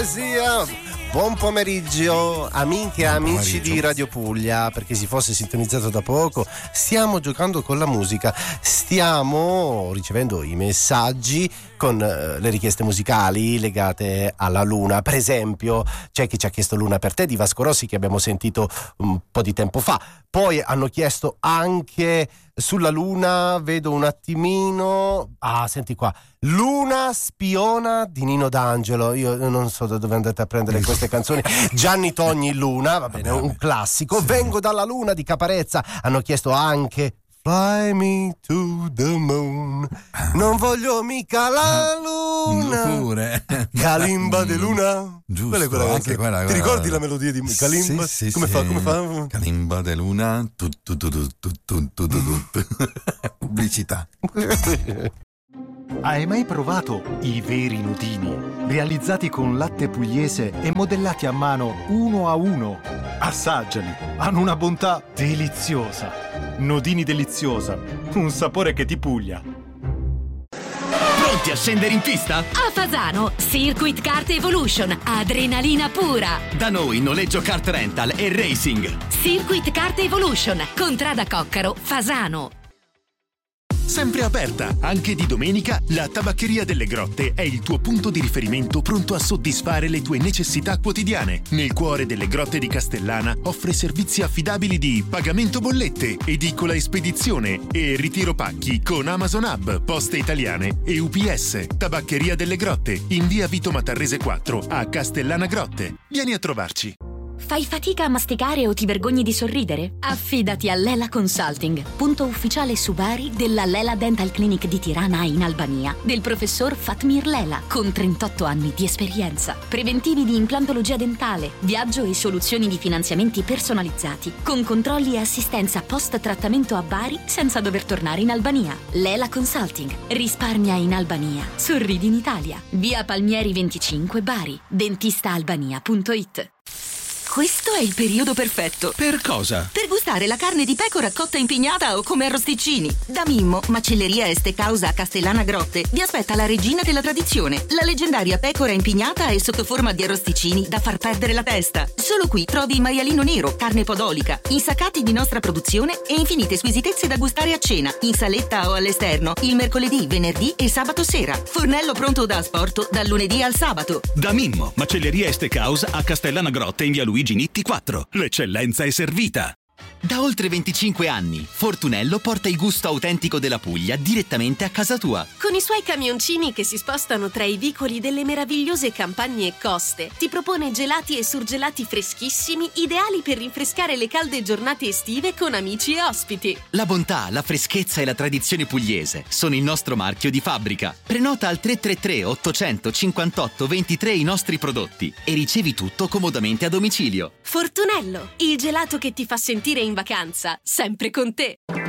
poesia. Buon pomeriggio amiche e amici di Radio Puglia, per chi si fosse sintonizzato da poco. Stiamo giocando con la musica, stiamo ricevendo i messaggi con le richieste musicali legate alla Luna. Per esempio c'è chi ci ha chiesto Luna per te di Vasco Rossi, che abbiamo sentito un po' di tempo fa. Poi hanno chiesto anche sulla Luna, vedo un attimino, senti qua, Luna spiona di Nino D'Angelo. Io non so da dove andate a prendere queste canzoni. Gianni Togni, Luna, va bene, un classico. Sì. Vengo dalla Luna di Caparezza. Hanno chiesto anche Fly me to the moon. Non voglio mica la Luna. Pure. Kalimba de Luna. Giusto, quella anche quella. Ti ricordi la melodia di Kalimba? Sì, come fa? Kalimba de Luna. Pubblicità. Hai mai provato i veri nudini? Realizzati con latte pugliese e modellati a mano uno a uno. Assaggiali, hanno una bontà deliziosa. Nodini deliziosa, un sapore che ti Puglia. Pronti a scendere in pista? A Fasano, Circuit Kart Evolution, adrenalina pura. Da noi noleggio kart rental e racing. Circuit Kart Evolution, Contrada Coccaro, Fasano. Sempre aperta, anche di domenica, la Tabaccheria delle Grotte è il tuo punto di riferimento pronto a soddisfare le tue necessità quotidiane. Nel cuore delle Grotte di Castellana offre servizi affidabili di pagamento bollette, edicola e spedizione e ritiro pacchi con Amazon Hub, Poste Italiane e UPS. Tabaccheria delle Grotte, in via Vito Matarrese 4 a Castellana Grotte. Vieni a trovarci. Fai fatica a masticare o ti vergogni di sorridere? Affidati a Lela Consulting, punto ufficiale su Bari della Lela Dental Clinic di Tirana in Albania, del professor Fatmir Lela, con 38 anni di esperienza. Preventivi di implantologia dentale, viaggio e soluzioni di finanziamenti personalizzati, con controlli e assistenza post-trattamento a Bari senza dover tornare in Albania. Lela Consulting, risparmia in Albania, sorridi in Italia. Via Palmieri 25 Bari, dentistaalbania.it. Questo è il periodo perfetto. Per cosa? Per gustare la carne di pecora cotta in pignata o come arrosticini. Da Mimmo, macelleria e steakhouse a Castellana Grotte, vi aspetta la regina della tradizione, la leggendaria pecora in pignata e sotto forma di arrosticini da far perdere la testa. Solo qui trovi il maialino nero, carne podolica, insaccati di nostra produzione e infinite squisitezze da gustare a cena, in saletta o all'esterno, il mercoledì, venerdì e sabato sera. Fornello pronto da asporto dal lunedì al sabato. Da Mimmo, macelleria e steakhouse a Castellana Grotte in via Luigi Nitti 4. L'eccellenza è servita. Da oltre 25 anni, Fortunello porta il gusto autentico della Puglia direttamente a casa tua. Con i suoi camioncini che si spostano tra i vicoli delle meravigliose campagne e coste, ti propone gelati e surgelati freschissimi, ideali per rinfrescare le calde giornate estive con amici e ospiti. La bontà, la freschezza e la tradizione pugliese sono il nostro marchio di fabbrica. Prenota al 333 858 23 i nostri prodotti e ricevi tutto comodamente a domicilio. Fortunello, il gelato che ti fa sentire in vacanza, sempre con te.